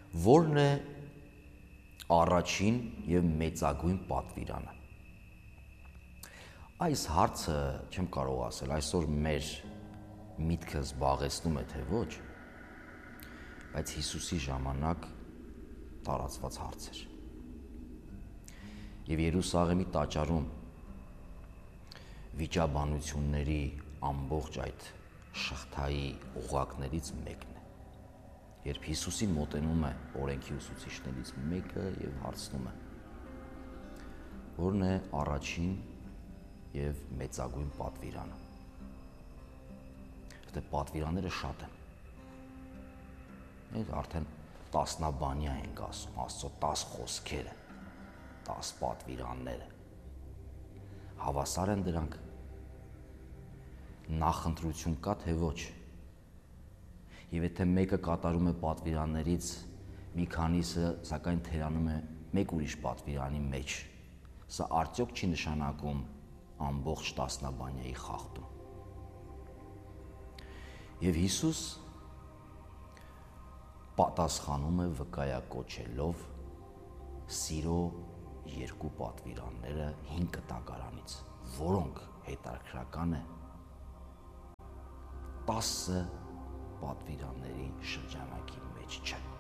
Որն է առաջին եւ մեծագույն պատվիրանը։ Այս հարցը չեմ կարող ասել, այսօր մեր միտքը զբաղեցնում է թե ոչ, բայց Հիսուսի ժամանակ տարածված հարց էր։ Եվ Երուսաղեմի տաճարում վիճաբանությունների ամբողջ այդ շղթայի օղակներից մեկն է, երբ Հիսուսին մոտենում է օրենքի ուսուցիչներից մեկը եւ հարցնում է, որն է առաջին եւ մեծագույն պատվիրանը։ Այդտեղ պատվիրանները շատ են։ Մենք արդեն տասնաբանյա ենք ասում, Աստծո 10 խոսքերը, 10 պատվիրանները։ Հավասար են դրանք։ Նախընտրություն կա թե ոչ։ Եվ եթե մեկը կատարում է պատվիրաններից, մի քանիսը սակայն թերանում է մեկ ուրիշ պատվիրանի մեջ, սա արդյոք չի նշանակում ամբողջ տասնաբանյայի խախտում։ Եվ Հիսուս պատասխանում է վկայակոչելով սիրո երկու պատվիրանները 5 կտակարանից, որոնք հետաքրքրական է 10 պատվիրանների շրջանակի մեջ չեն։